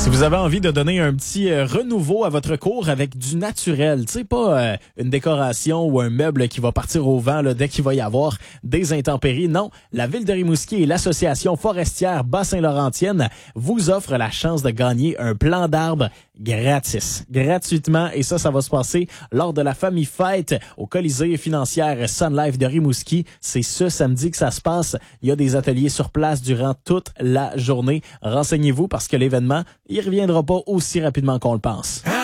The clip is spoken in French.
Si vous avez envie de donner un petit renouveau à votre cour avec du naturel, tu sais, pas une décoration ou un meuble qui va partir au vent là, dès qu'il va y avoir des intempéries. Non, la Ville de Rimouski et l'Association forestière Bas-Saint-Laurentienne vous offrent la chance de gagner un plan d'arbres gratuitement. Et ça va se passer lors de la Famille Fête au Colisée financière Sun Life de Rimouski. C'est ce samedi que ça se passe. Il y a des ateliers sur place durant toute la journée. Renseignez-vous parce que l'événement, il reviendra pas aussi rapidement qu'on le pense.